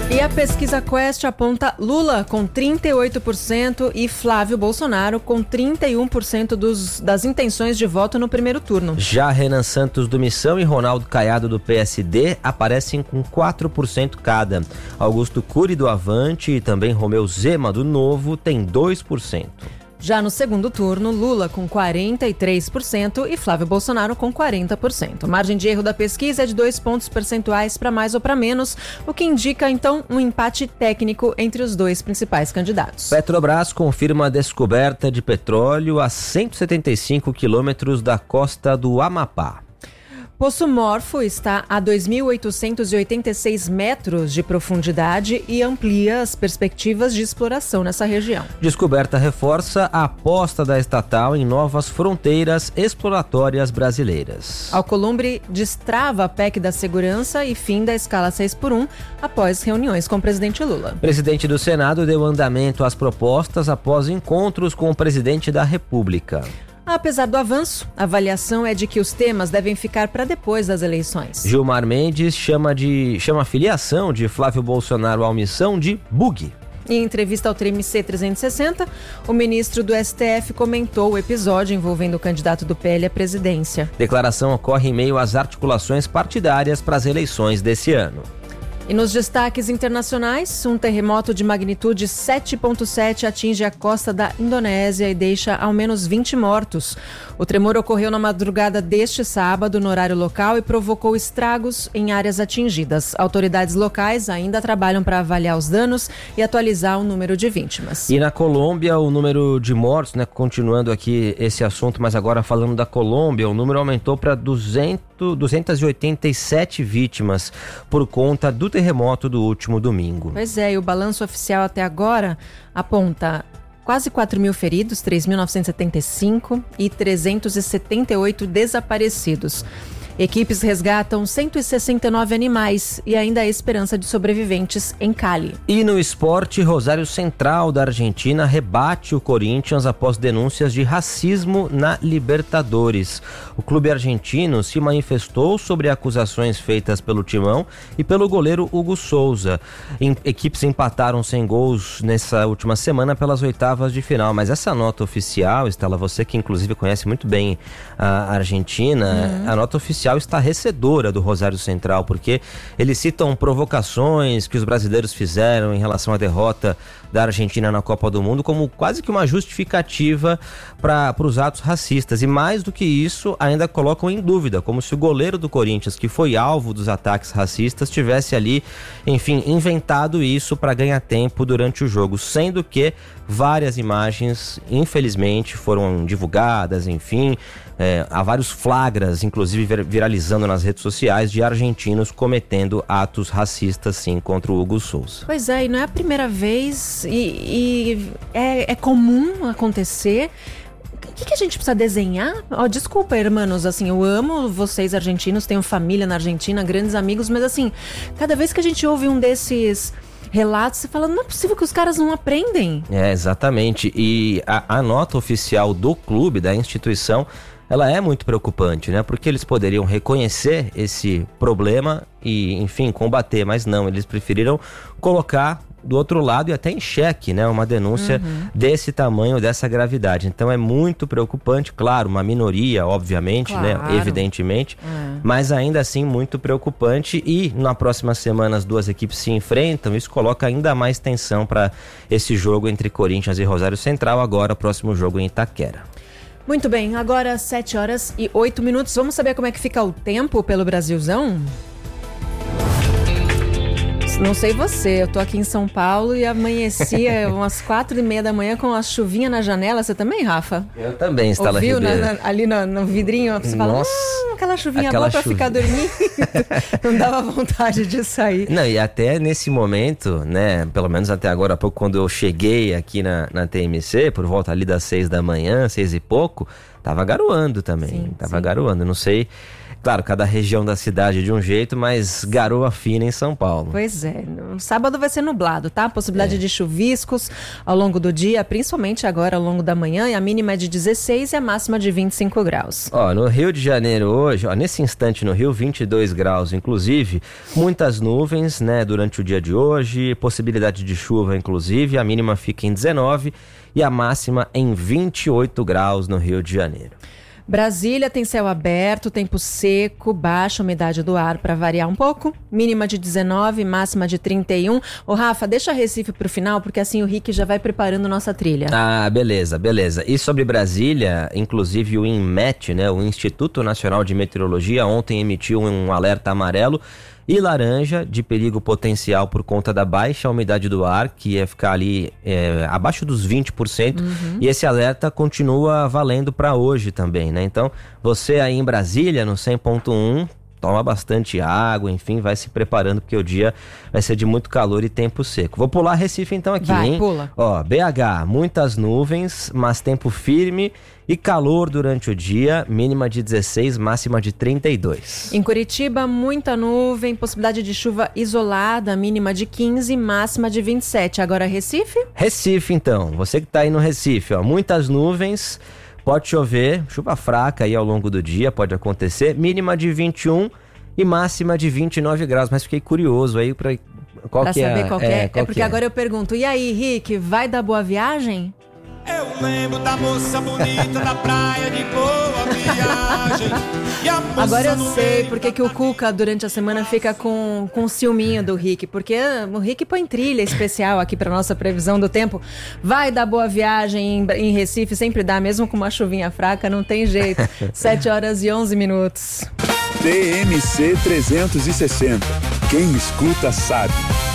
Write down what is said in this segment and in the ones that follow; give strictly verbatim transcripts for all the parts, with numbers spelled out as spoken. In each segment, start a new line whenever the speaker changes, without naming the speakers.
E a pesquisa Quest aponta Lula com trinta e oito por cento e Flávio Bolsonaro com trinta e um por cento dos, das intenções de voto no primeiro turno.
Já Renan Santos do Missão e Ronaldo Caiado do P S D aparecem com quatro por cento cada. Augusto Cury do Avante e também Romeu Zema do Novo tem dois por cento.
Já no segundo turno, Lula com quarenta e três por cento e Flávio Bolsonaro com quarenta por cento. A margem de erro da pesquisa é de dois pontos percentuais para mais ou para menos, o que indica, então, um empate técnico entre os dois principais candidatos.
Petrobras confirma a descoberta de petróleo a cento e setenta e cinco quilômetros da costa do Amapá.
Poço Morfo está a dois mil oitocentos e oitenta e seis metros de profundidade e amplia as perspectivas de exploração nessa região.
Descoberta reforça a aposta da estatal em novas fronteiras exploratórias brasileiras.
Alcolumbre destrava a P E C da segurança e fim da escala seis por um após reuniões com o presidente Lula.
O presidente do Senado deu andamento às propostas após encontros com o presidente da República.
Apesar do avanço, a avaliação é de que os temas devem ficar para depois das eleições.
Gilmar Mendes chama, de, chama a filiação de Flávio Bolsonaro à omissão de bug.
Em entrevista ao T M C trezentos e sessenta, o ministro do S T F comentou o episódio envolvendo o candidato do P L à presidência.
Declaração ocorre em meio às articulações partidárias para as eleições desse ano.
E nos destaques internacionais, um terremoto de magnitude sete ponto sete atinge a costa da Indonésia e deixa ao menos vinte mortos. O tremor ocorreu na madrugada deste sábado, no horário local, e provocou estragos em áreas atingidas. Autoridades locais ainda trabalham para avaliar os danos e atualizar o número de vítimas.
E na Colômbia, o número de mortos, né, continuando aqui esse assunto, mas agora falando da Colômbia, o número aumentou para duzentas e oitenta e sete vítimas por conta do terremoto do último domingo.
Pois é, e o balanço oficial até agora aponta quase quatro mil feridos, três mil novecentos e setenta e cinco e trezentos e setenta e oito desaparecidos. Equipes resgatam cento e sessenta e nove animais e ainda há esperança de sobreviventes em Cali.
E no esporte, Rosário Central da Argentina rebate o Corinthians após denúncias de racismo na Libertadores. O clube argentino se manifestou sobre acusações feitas pelo Timão e pelo goleiro Hugo Souza. Em, equipes empataram sem gols nessa última semana pelas oitavas de final, mas essa nota oficial, Estela, você que inclusive conhece muito bem a Argentina, uhum. a nota oficial estarrecedora do Rosário Central, porque eles citam provocações que os brasileiros fizeram em relação à derrota da Argentina na Copa do Mundo como quase que uma justificativa para os atos racistas, e mais do que isso, ainda colocam em dúvida, como se o goleiro do Corinthians, que foi alvo dos ataques racistas, tivesse ali, enfim, inventado isso para ganhar tempo durante o jogo, sendo que várias imagens, infelizmente, foram divulgadas, enfim, é, há vários flagras, inclusive viralizando nas redes sociais, de argentinos cometendo atos racistas, sim, contra o Hugo Souza.
Pois é, e não é a primeira vez, e, e é, é comum acontecer. O que, que a gente precisa desenhar? Oh, desculpa, irmãos, assim, eu amo vocês argentinos, tenho família na Argentina, grandes amigos, mas assim, cada vez que a gente ouve um desses relatos, você fala, não é possível que os caras não aprendem.
É, exatamente, e a, a nota oficial do clube, da instituição, ela é muito preocupante, né? Porque eles poderiam reconhecer esse problema e, enfim, combater, mas não, eles preferiram colocar do outro lado e até em xeque, né? Uma denúncia uhum. desse tamanho, dessa gravidade. Então é muito preocupante, claro, uma minoria, obviamente, claro. né? Evidentemente, uhum. mas ainda assim muito preocupante, e na próxima semana as duas equipes se enfrentam, isso coloca ainda mais tensão para esse jogo entre Corinthians e Rosário Central, agora o próximo jogo em Itaquera.
Muito bem, agora sete horas e oito minutos. Vamos saber como é que fica o tempo pelo Brasilzão? Não sei você, eu tô aqui em São Paulo e amanhecia umas quatro e meia da manhã com a chuvinha na janela. Você também, Rafa?
Eu também, Estela
Ouviu
Ribeiro.
Na, na, ali no, no vidrinho, você fala,
Nossa,
hum, aquela chuvinha
aquela
boa pra
chuvinha.
ficar dormindo. Não dava vontade de sair.
Não, e até nesse momento, né, pelo menos até agora há pouco, quando eu cheguei aqui na, na T M C, por volta ali das seis da manhã, seis e pouco, tava garoando também, sim, tava sim. garoando, não sei Claro, cada região da cidade de um jeito, mas garoa fina em São Paulo.
Pois é, no sábado vai ser nublado, tá? Possibilidade é. de chuviscos ao longo do dia, principalmente agora ao longo da manhã, e a mínima é de dezesseis e a máxima de vinte e cinco graus.
Ó, no Rio de Janeiro hoje, ó, nesse instante no Rio, vinte e dois graus, inclusive, muitas nuvens, né, durante o dia de hoje, possibilidade de chuva, inclusive, a mínima fica em dezenove e a máxima em vinte e oito graus no Rio de Janeiro.
Brasília tem céu aberto, tempo seco, baixa umidade do ar para variar um pouco, mínima de dezenove, máxima de trinta e um. Ô Rafa, deixa Recife pro final, porque assim o Rick já vai preparando nossa trilha.
Ah, beleza, beleza. E sobre Brasília, inclusive o INMET, né, o Instituto Nacional de Meteorologia, ontem emitiu um alerta amarelo e laranja de perigo potencial por conta da baixa umidade do ar, que ia ficar ali é, abaixo dos vinte por cento, uhum. E esse alerta continua valendo para hoje também, né? Então, você aí em Brasília, no cem ponto um, toma bastante água, enfim, vai se preparando, porque o dia vai ser de muito calor e tempo seco. Vou pular Recife então aqui,
vai,
hein?
Pula.
Ó, B H, muitas nuvens, mas tempo firme e calor durante o dia, mínima de dezesseis, máxima de trinta e dois.
Em Curitiba, muita nuvem, possibilidade de chuva isolada, mínima de quinze, máxima de vinte e sete. Agora Recife?
Recife então, você que tá aí no Recife, ó, muitas nuvens, pode chover, chuva fraca aí ao longo do dia, pode acontecer, mínima de vinte e um e máxima de vinte e nove graus, mas fiquei curioso aí pra, qual
pra
que
saber
é,
qual que é. É,
qual
porque
que é.
Agora eu pergunto, e aí Rick, vai dar boa viagem?
Eu lembro da moça bonita na praia de boa viagem. E a moça
Agora eu
no
sei
meio
porque que o Cuca durante a semana fica com, com ciúminho do Rick, porque o Rick põe trilha especial aqui para nossa previsão do tempo. Vai dar boa viagem em, em Recife, sempre dá, mesmo com uma chuvinha fraca, não tem jeito. sete horas e onze minutos.
T M C trezentos e sessenta. Quem escuta sabe.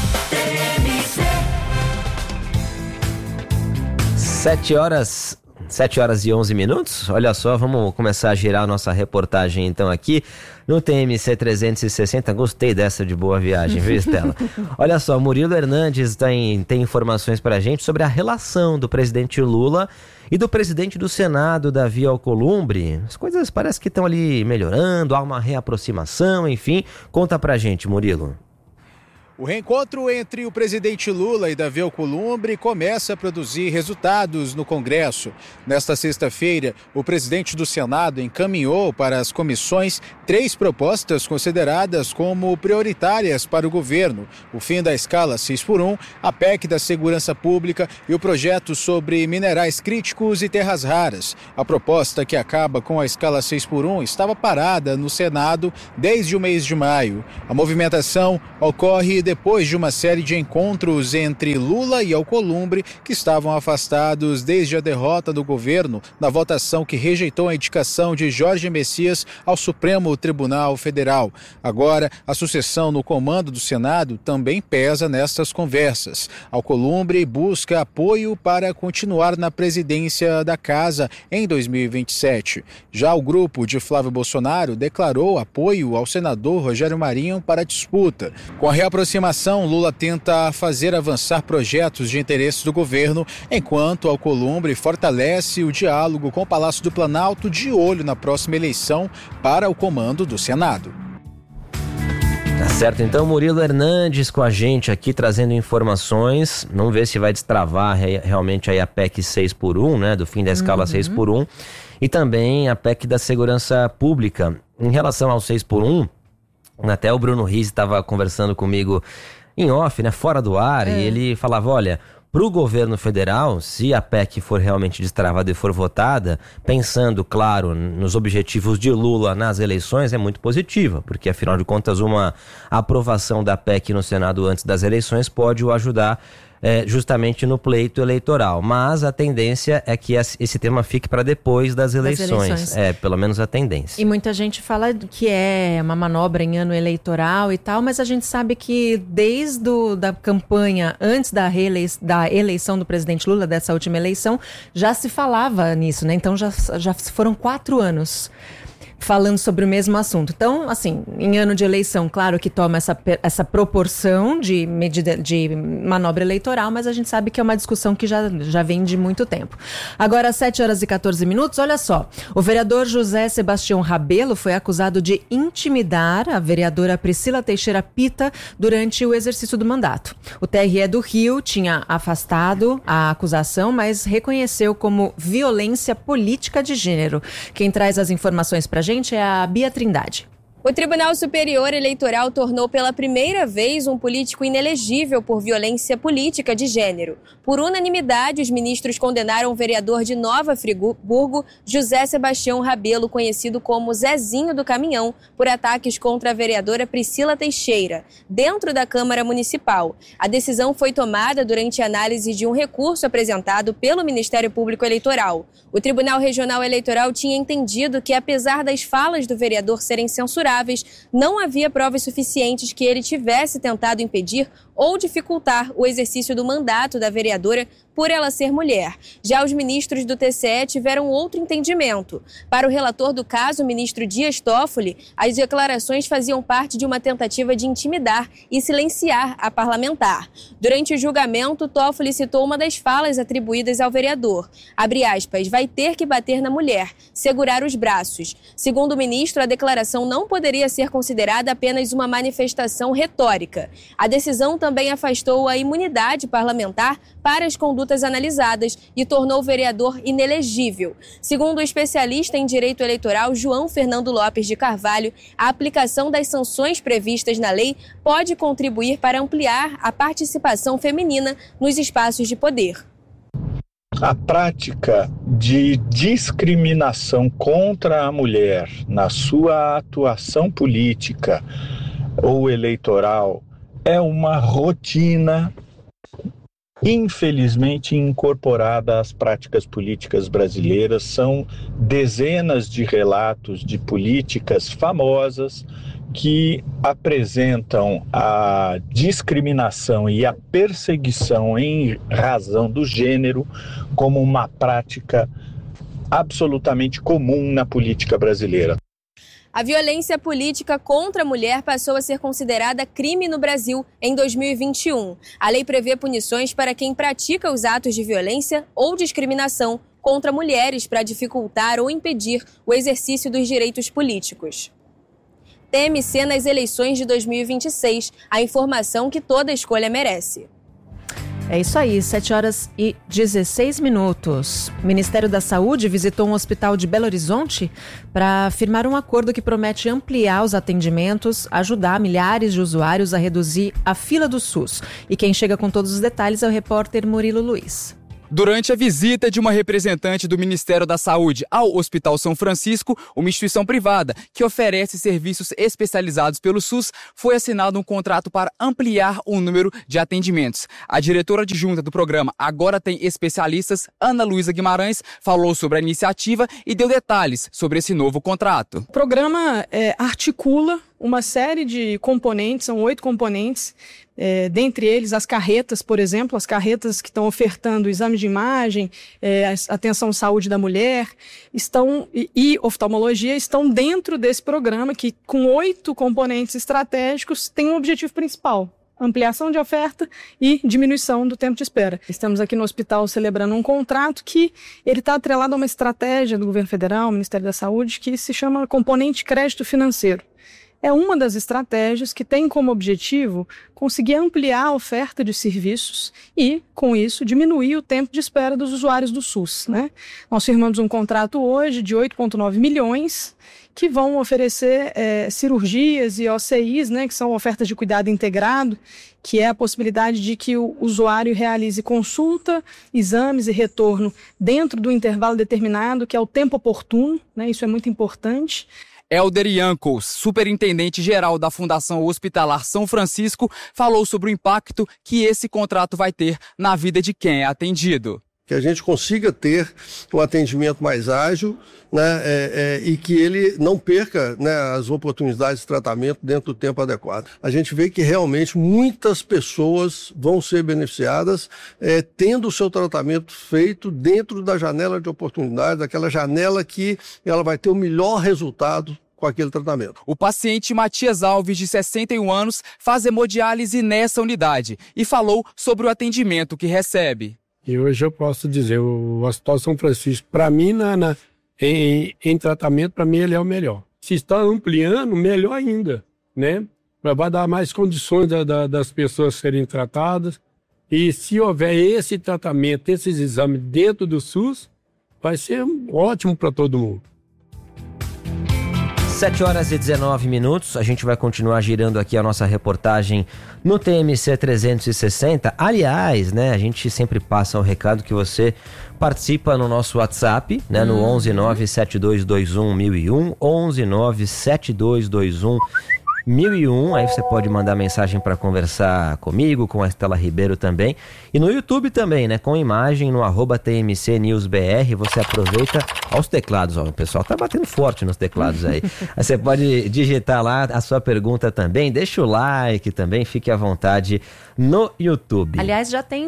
Sete horas, sete horas e onze minutos. Olha só, vamos começar a girar a nossa reportagem então aqui no T M C trezentos e sessenta. Gostei dessa de boa viagem, viu, Estela? Olha só, Murilo Hernandes tem, tem informações pra gente sobre a relação do presidente Lula e do presidente do Senado, Davi Alcolumbre. As coisas parece que estão ali melhorando, há uma reaproximação, enfim. Conta pra gente, Murilo.
O reencontro entre o presidente Lula e Davi Alcolumbre começa a produzir resultados no Congresso. Nesta sexta-feira, o presidente do Senado encaminhou para as comissões três propostas consideradas como prioritárias para o governo: o fim da escala seis por um, a P E C da Segurança Pública e o projeto sobre minerais críticos e terras raras. A proposta, que acaba com a escala seis por um, estava parada no Senado desde o mês de maio. A movimentação ocorre depois de uma série de encontros entre Lula e Alcolumbre, que estavam afastados desde a derrota do governo na votação que rejeitou a indicação de Jorge Messias ao Supremo Tribunal Federal. Agora, a sucessão no comando do Senado também pesa nestas conversas. Alcolumbre busca apoio para continuar na presidência da casa em dois mil e vinte e sete. Já o grupo de Flávio Bolsonaro declarou apoio ao senador Rogério Marinho para a disputa. Com a reaproximação, Lula tenta fazer avançar projetos de interesse do governo, enquanto Alcolumbre fortalece o diálogo com o Palácio do Planalto, de olho na próxima eleição para o comando do Senado.
Tá certo, então Murilo Hernandes com a gente aqui trazendo informações. Vamos ver se vai destravar realmente aí a P E C seis por um, né, do fim da escala uhum. seis por um, e também a P E C da Segurança Pública. Em relação ao seis por um, até o Bruno Riz estava conversando comigo em off, né, fora do ar, é. E ele falava, olha, para o governo federal, se a P E C for realmente destravada e for votada, pensando, claro, nos objetivos de Lula nas eleições, é muito positiva, porque afinal de contas uma aprovação da P E C no Senado antes das eleições pode o ajudar É, justamente no pleito eleitoral, mas a tendência é que esse tema fique para depois das eleições. das eleições, é, pelo menos a tendência.
E muita gente fala que é uma manobra em ano eleitoral e tal, mas a gente sabe que desde do, da campanha, antes da, reelei- da eleição do presidente Lula, dessa última eleição, já se falava nisso, né? Então já, já foram quatro anos. falando sobre o mesmo assunto. Então, assim, em ano de eleição, claro que toma essa, essa proporção de medida de manobra eleitoral, mas a gente sabe que é uma discussão que já, já vem de muito tempo. Agora, às sete horas e catorze minutos, olha só, o vereador José Sebastião Rabelo foi acusado de intimidar a vereadora Priscila Teixeira Pita durante o exercício do mandato. O T R E do Rio tinha afastado a acusação, mas reconheceu como violência política de gênero. Quem traz as informações pra gente é a Bia Trindade.
O Tribunal Superior Eleitoral tornou pela primeira vez um político inelegível por violência política de gênero. Por unanimidade, os ministros condenaram o vereador de Nova Friburgo, José Sebastião Rabelo, conhecido como Zezinho do Caminhão, por ataques contra a vereadora Priscila Teixeira, dentro da Câmara Municipal. A decisão foi tomada durante a análise de um recurso apresentado pelo Ministério Público Eleitoral. O Tribunal Regional Eleitoral tinha entendido que, apesar das falas do vereador serem censuradas, não havia provas suficientes que ele tivesse tentado impedir ou dificultar o exercício do mandato da vereadora por ela ser mulher. Já os ministros do T C E tiveram outro entendimento. Para o relator do caso, o ministro Dias Toffoli, as declarações faziam parte de uma tentativa de intimidar e silenciar a parlamentar. Durante o julgamento, Toffoli citou uma das falas atribuídas ao vereador. Abre aspas, vai ter que bater na mulher, segurar os braços. Segundo o ministro, a declaração não poderia ser considerada apenas uma manifestação retórica. A decisão também afastou a imunidade parlamentar para as condutas analisadas e tornou o vereador inelegível. Segundo o especialista em direito eleitoral João Fernando Lopes de Carvalho, a aplicação das sanções previstas na lei pode contribuir para ampliar a participação feminina nos espaços de poder.
A prática de discriminação contra a mulher na sua atuação política ou eleitoral é uma rotina, infelizmente, incorporada às práticas políticas brasileiras. São dezenas de relatos de políticas famosas que apresentam a discriminação e a perseguição em razão do gênero como uma prática absolutamente comum na política brasileira.
A violência política contra a mulher passou a ser considerada crime no Brasil em dois mil e vinte e um. A lei prevê punições para quem pratica os atos de violência ou discriminação contra mulheres para dificultar ou impedir o exercício dos direitos políticos. T M C nas eleições de dois mil e vinte e seis, a informação que toda escolha merece.
É isso aí, sete horas e dezesseis minutos. O Ministério da Saúde visitou um hospital de Belo Horizonte para firmar um acordo que promete ampliar os atendimentos, ajudar milhares de usuários a reduzir a fila do SUS. E quem chega com todos os detalhes é o repórter Murilo Luiz.
Durante a visita de uma representante do Ministério da Saúde ao Hospital São Francisco, uma instituição privada que oferece serviços especializados pelo SUS, foi assinado um contrato para ampliar o número de atendimentos. A diretora adjunta do programa Agora Tem Especialistas, Ana Luísa Guimarães, falou sobre a iniciativa e deu detalhes sobre esse novo contrato.
O programa é, articula uma série de componentes, são oito componentes, é, dentre eles as carretas, por exemplo, as carretas que estão ofertando exames de imagem, é, atenção à saúde da mulher, estão, e, e oftalmologia estão dentro desse programa que, com oito componentes estratégicos, tem um objetivo principal: ampliação de oferta e diminuição do tempo de espera. Estamos aqui no hospital celebrando um contrato que ele está atrelado a uma estratégia do governo federal, Ministério da Saúde, que se chama componente crédito financeiro. É uma das estratégias que tem como objetivo conseguir ampliar a oferta de serviços e, com isso, diminuir o tempo de espera dos usuários do SUS, né? Nós firmamos um contrato hoje de oito vírgula nove milhões que vão oferecer é, cirurgias e O C Is, né, que são ofertas de cuidado integrado, que é a possibilidade de que o usuário realize consulta, exames e retorno dentro do intervalo determinado, que é o tempo oportuno, né? Isso é muito importante.
Helder Yankos, superintendente-geral da Fundação Hospitalar São Francisco, falou sobre o impacto que esse contrato vai ter na vida de quem é atendido.
que a gente consiga ter um atendimento mais ágil, né, é, é, e que ele não perca, né, as oportunidades de tratamento dentro do tempo adequado. A gente vê que realmente muitas pessoas vão ser beneficiadas é, tendo o seu tratamento feito dentro da janela de oportunidade, daquela janela que ela vai ter o melhor resultado com aquele tratamento.
O paciente Matias Alves, de sessenta e um anos, faz hemodiálise nessa unidade e falou sobre o atendimento que recebe.
E hoje eu posso dizer, o Hospital São Francisco, para mim, na, na, em, em tratamento, para mim ele é o melhor. Se está ampliando, melhor ainda, né? Vai dar mais condições da, da, das pessoas serem tratadas. E se houver esse tratamento, esses exames dentro do SUS, vai ser ótimo para todo mundo.
sete horas e dezenove minutos, a gente vai continuar girando aqui a nossa reportagem no T M C trezentos e sessenta. Aliás, né, a gente sempre passa o recado que você participa no nosso WhatsApp, né, no onze nove sete dois dois um mil e um, onze nove sete dois dois um mil e um, aí você pode mandar mensagem para conversar comigo, com a Estela Ribeiro também, e no YouTube também, né, com imagem no arroba T M C News B R, você aproveita aos teclados, ó, o pessoal tá batendo forte nos teclados aí, aí você pode digitar lá a sua pergunta também, deixa o like também, fique à vontade no YouTube.
Aliás, já tem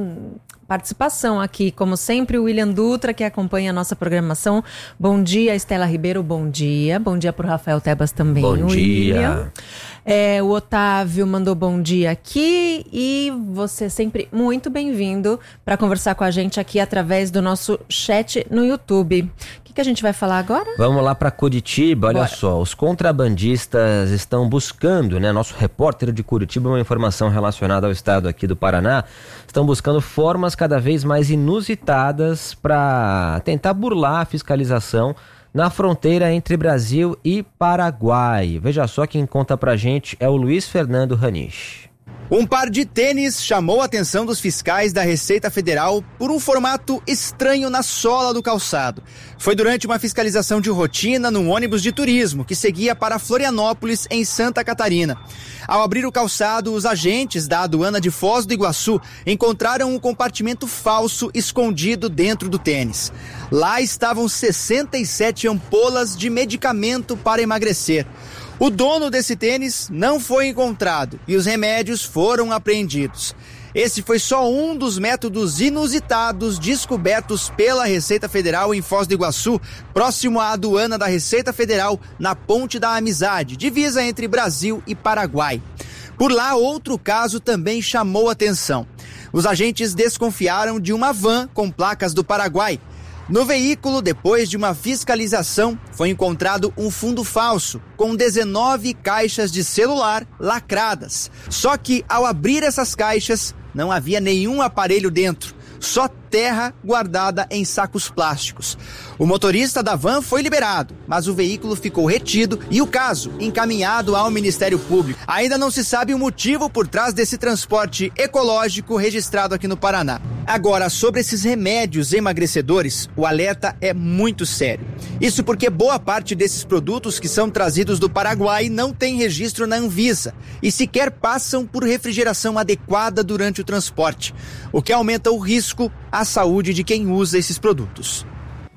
participação aqui, como sempre, o William Dutra, que acompanha a nossa programação. Bom dia, Estela Ribeiro, bom dia. Bom dia para o Rafael Tebas também.
Bom
o
dia.
William. É, o Otávio mandou bom dia aqui e você sempre muito bem-vindo para conversar com a gente aqui através do nosso chat no YouTube. O que, que a gente vai falar agora?
Vamos lá para Curitiba, olha
Bora.
só, os contrabandistas estão buscando, né, nosso repórter de Curitiba, uma informação relacionada ao estado aqui do Paraná, estão buscando formas cada vez mais inusitadas para tentar burlar a fiscalização na fronteira entre Brasil e Paraguai. Veja só, quem conta pra gente é o Luiz Fernando Ranish.
Um par de tênis chamou a atenção dos fiscais da Receita Federal por um formato estranho na sola do calçado. Foi durante uma fiscalização de rotina num ônibus de turismo que seguia para Florianópolis, em Santa Catarina. Ao abrir o calçado, os agentes da aduana de Foz do Iguaçu encontraram um compartimento falso escondido dentro do tênis. Lá estavam sessenta e sete ampolas de medicamento para emagrecer. O dono desse tênis não foi encontrado e os remédios foram apreendidos. Esse foi só um dos métodos inusitados descobertos pela Receita Federal em Foz do Iguaçu, próximo à aduana da Receita Federal, na Ponte da Amizade, divisa entre Brasil e Paraguai. Por lá, outro caso também chamou atenção. Os agentes desconfiaram de uma van com placas do Paraguai. No veículo, depois de uma fiscalização, foi encontrado um fundo falso com dezenove caixas de celular lacradas. Só que, ao abrir essas caixas, não havia nenhum aparelho dentro, só terra guardada em sacos plásticos. O motorista da van foi liberado, mas o veículo ficou retido e o caso encaminhado ao Ministério Público. Ainda não se sabe o motivo por trás desse transporte ecológico registrado aqui no Paraná. Agora, sobre esses remédios emagrecedores, o alerta é muito sério. Isso porque boa parte desses produtos que são trazidos do Paraguai não tem registro na Anvisa e sequer passam por refrigeração adequada durante o transporte, o que aumenta o risco à saúde de quem usa esses produtos.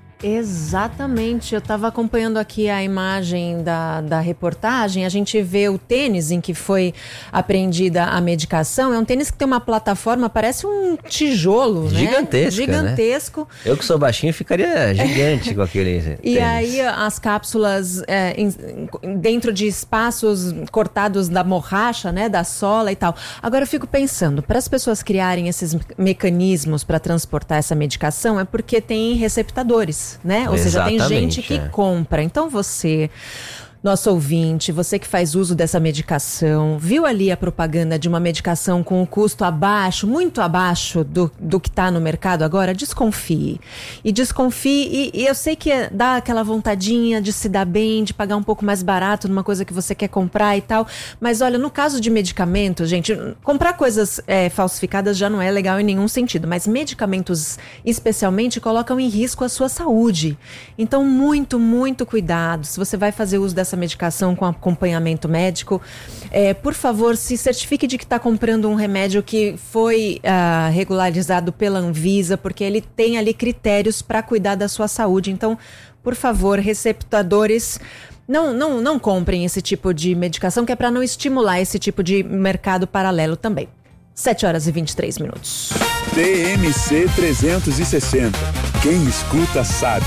Exatamente, eu estava acompanhando aqui a imagem da, da reportagem, a gente vê o tênis em que foi apreendida a medicação, é um tênis que tem uma plataforma, parece um tijolo,
Gigantesca,
né? Gigantesco.
Né? Eu que sou baixinho ficaria gigante com aquele tênis.
E aí as cápsulas é, em, dentro de espaços cortados da borracha, né, da sola e tal. Agora eu fico pensando, para as pessoas criarem esses mecanismos para transportar essa medicação, é porque tem receptadores. Né? Ou
Exatamente,
seja, tem gente que
é.
compra. Então você, nosso ouvinte, você que faz uso dessa medicação, viu ali a propaganda de uma medicação com o custo abaixo, muito abaixo do, do que está no mercado agora, desconfie. E desconfie, e, e eu sei que dá aquela vontadinha de se dar bem, de pagar um pouco mais barato numa coisa que você quer comprar e tal, mas olha, no caso de medicamentos, gente, comprar coisas é, falsificadas já não é legal em nenhum sentido, mas medicamentos especialmente colocam em risco a sua saúde. Então, muito, muito cuidado. Se você vai fazer uso dessa essa medicação com acompanhamento médico. É, por favor, se certifique de que está comprando um remédio que foi uh, regularizado pela Anvisa, porque ele tem ali critérios para cuidar da sua saúde. Então, por favor, receptadores, não, não, não comprem esse tipo de medicação, que é para não estimular esse tipo de mercado paralelo também. sete horas e vinte e três minutos.
T M C trezentos e sessenta. Quem escuta sabe.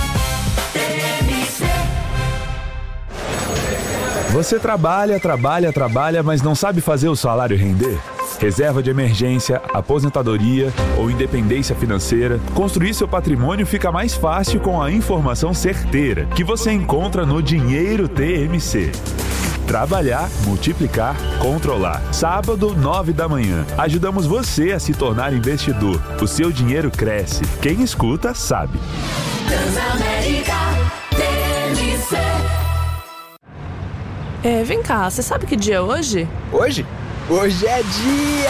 Você trabalha, trabalha, trabalha, mas não sabe fazer o salário render? Reserva de emergência, aposentadoria ou independência financeira, construir seu patrimônio fica mais fácil com a informação certeira que você encontra no Dinheiro T M C. Trabalhar, multiplicar, controlar. Sábado, nove da manhã. Ajudamos você a se tornar investidor. O seu dinheiro cresce. Quem escuta, sabe.
Transamérica T M C. É, vem cá, você sabe que dia é hoje?
Hoje? Hoje é dia